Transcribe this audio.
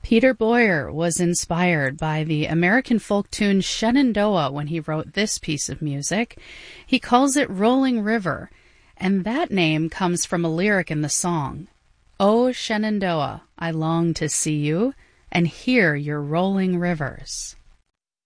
Peter Boyer was inspired by the American folk tune Shenandoah when he wrote this piece of music. He calls it Rolling River, and that name comes from a lyric in the song. "Oh, Shenandoah, I long to see you and hear your rolling rivers."